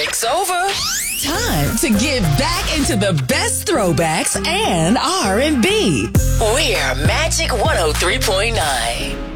Music's over. Time to get back into the best throwbacks and R&B. We're Magic 103.9.